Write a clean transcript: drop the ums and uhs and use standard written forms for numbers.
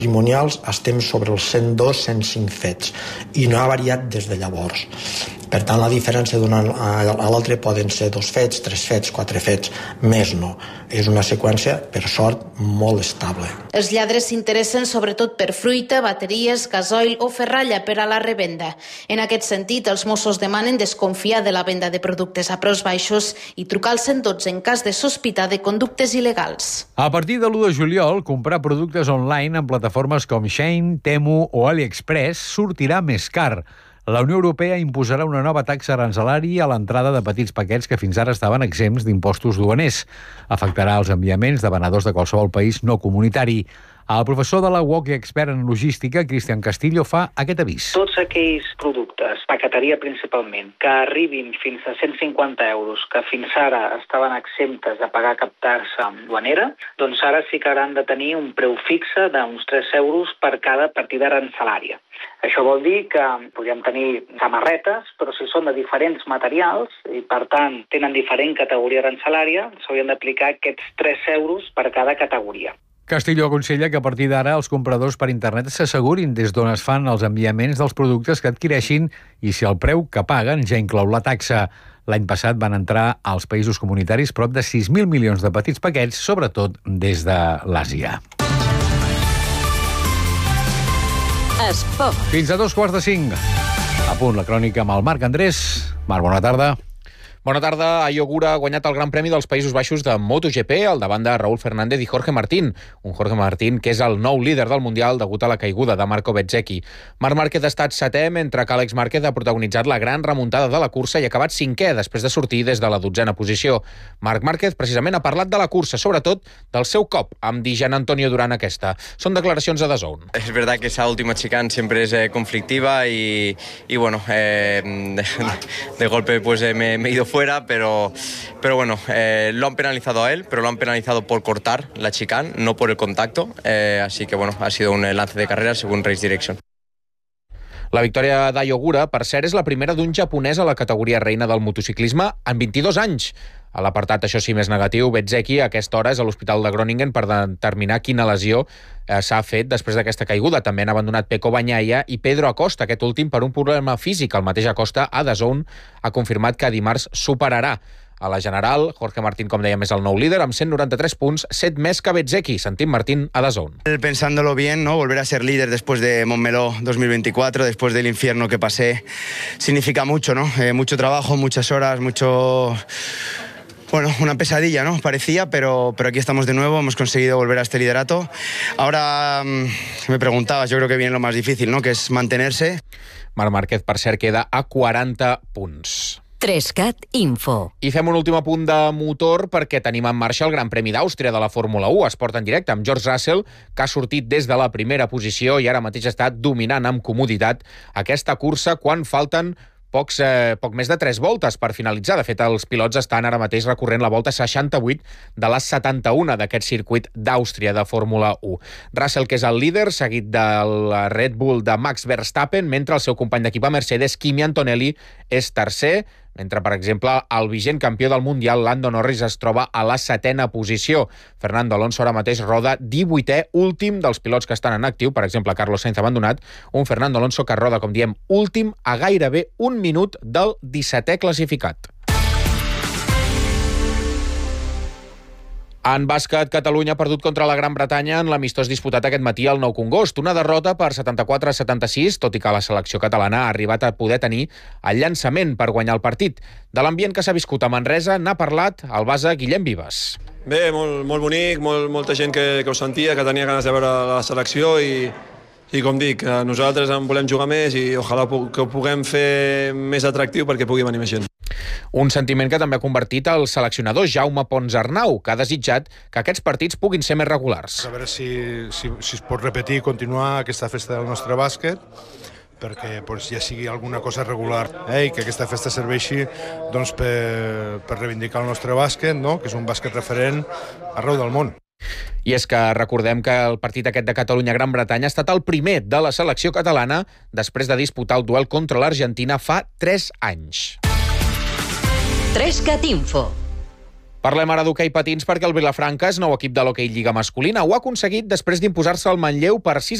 Patrimonials estem sobre els 102-105 fets i no ha variat des de llavors. Per tant, la diferència d'un any a l'altre poden ser 2 fets, 3 fets, 4 fets, més no. És una seqüència, per sort, molt estable. Els lladres s'interessen sobretot per fruita, bateries, gasoil o ferralla per a la revenda. En aquest sentit, els Mossos demanen desconfiar de la venda de productes a preus baixos i trucar al 112 en cas de sospitar de conductes il·legals. A partir de l'1 de juliol, comprar productes online en plataformes com Shein, Temu o AliExpress sortirà més car. La Unió Europea imposarà una nova taxa aranzelari a l'entrada de petits paquets que fins ara estaven exempts d'impostos duaners. Afectarà els enviaments de venedors de qualsevol país no comunitari. El professor de la UOC i expert en logística, Cristian Castillo, fa aquest avís. Tots aquells productes, paqueteria principalment, que arribin fins a 150 euros, que fins ara estaven exemptes de pagar cap taxa duanera, doncs ara sí que hauran de tenir un preu fixe d'uns 3 euros per cada partida arancelària. Això vol dir que podríem tenir samarretes, però si són de diferents materials i, per tant, tenen diferent categoria arancelària, s'haurien d'aplicar aquests 3 euros per cada categoria. Castillo aconsella que a partir d'ara els compradors per internet s'assegurin des d'on es fan els enviaments dels productes que adquireixin i si el preu que paguen ja inclou la taxa. L'any passat van entrar als països comunitaris prop de 6.000 milions de petits paquets, sobretot des de l'Àsia. Esport. Fins a 4:45. A punt la crònica amb el Marc Andrés. Marc, bona tarda. Bona tarda. Ai Ogura ha guanyat el Gran Premi dels Països Baixos de MotoGP al davant de Raúl Fernández i Jorge Martín. Un Jorge Martín que és el nou líder del Mundial degut a la caiguda de Marco Bezzecchi. Marc Márquez ha estat setè, mentre que Àlex Márquez ha protagonitzat la gran remuntada de la cursa i ha acabat cinquè després de sortir des de la 12a posició. Marc Márquez precisament ha parlat de la cursa, sobretot del seu cop amb Di Gianantonio durant aquesta. Són declaracions a DAZN. Es verdad que esa última chicane siempre es conflictiva y bueno, de golpe pues me he ido fuera, pero bueno, lo han penalizado a él, pero lo han penalizado por cortar la chicane, no por el contacto, así que bueno, ha sido un lance de carrera según Race Direction. La victòria d'Ai Ogura, per cert, és la primera d'un japonès a la categoria reina del motociclisme en 22 anys. A l'apartat, això sí, més negatiu, Bezzecchi a aquesta hora és a l'Hospital de Groningen per determinar quina lesió s'ha fet després d'aquesta caiguda. També han abandonat Pecco Bagnaia i Pedro Acosta, aquest últim per un problema físic. El mateix Acosta, a DAZN, ha confirmat que dimarts superarà. A la general, Jorge Martín, com dèiem, és el nou líder, amb 193 punts, 7 més que Bezzecchi. Sentim Martín a DAZN. Pensándolo bien, ¿no? Volver a ser líder después de Montmeló 2024, después del infierno que pasé, significa mucho, ¿no? Mucho trabajo, muchas horas, mucho... Bueno, una pesadilla, ¿no? Parecía, pero aquí estamos de nuevo, hemos conseguido volver a este liderato. Ahora me preguntabas, yo creo que viene lo más difícil, ¿no? Que es mantenerse. Marc Márquez, per cert, queda a 40 punts. 3CAT Info. I fem un últim apunt de motor perquè tenim en marxa el Gran Premi d'Àustria de la Fórmula 1. Esport en directe amb George Russell, que ha sortit des de la primera posició i ara mateix està dominant amb comoditat aquesta cursa quan falten poc més de 3 voltes per finalitzar. De fet, els pilots estan ara mateix recorrent la volta 68 de les 71 d'aquest circuit d'Àustria de Fórmula 1. Russell, que és el líder, seguit del Red Bull de Max Verstappen, mentre el seu company d'equip a Mercedes, Kimi Antonelli, és tercer, mentre, per exemple, el vigent campió del Mundial, Lando Norris, es troba a la 7a posició. Fernando Alonso ara mateix roda 18è, últim dels pilots que estan en actiu. Per exemple, Carlos Sainz ha abandonat. Un Fernando Alonso que roda, com diem, últim a gairebé un minut del 17è classificat. En bàsquet, Catalunya ha perdut contra la Gran Bretanya en l'amistós disputat aquest matí al Nou Congost. Una derrota per 74-76, tot i que la selecció catalana ha arribat a poder tenir el llançament per guanyar el partit. De l'ambient que s'ha viscut a Manresa n'ha parlat el base Guillem Vives. Bé, molt bonic, molta gent que ho sentia, que tenia ganes de veure la selecció i com dic, nosaltres en volem jugar més i ojalà que ho puguem fer més atractiu perquè pugui venir més gent. Un sentiment que també ha convertit el seleccionador Jaume Ponsarnau, que ha desitjat que aquests partits puguin ser més regulars. A veure si es pot repetir i continuar aquesta festa del nostre bàsquet, perquè ja sigui alguna cosa regular i que aquesta festa serveixi per reivindicar el nostre bàsquet, que és un bàsquet referent arreu del món. I és que recordem que el partit aquest de Catalunya-Gran Bretanya ha estat el primer de la selecció catalana després de disputar el duel contra l'Argentina fa 3 anys. 3CAT Info. Parlem ara d'hoquei patins perquè el Vilafranca és nou equip de l'hoquei Lliga masculina. Ho ha aconseguit després d'imposar-se al Manlleu per 6